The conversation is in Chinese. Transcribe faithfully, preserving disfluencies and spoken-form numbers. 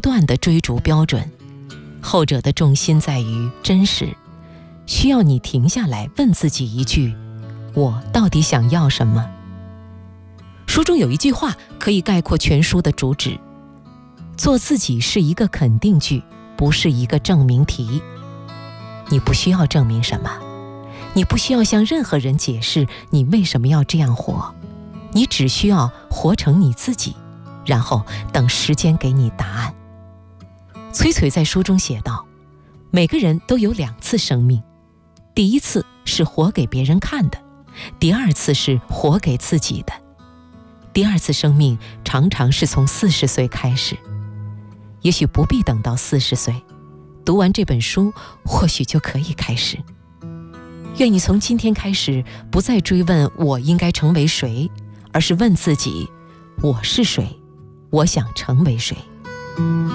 断地追逐标准，后者的重心在于真实，需要你停下来问自己一句：我到底想要什么？书中有一句话可以概括全书的主旨：做自己是一个肯定句，不是一个证明题。你不需要证明什么，你不需要向任何人解释你为什么要这样活，你只需要活成你自己，然后等时间给你答案。崔崔在书中写道，每个人都有两次生命，第一次是活给别人看的，第二次是活给自己的。第二次生命常常是从四十岁开始，也许不必等到四十岁，读完这本书或许就可以开始。愿你从今天开始不再追问我应该成为谁，而是问自己：我是谁？我想成为谁？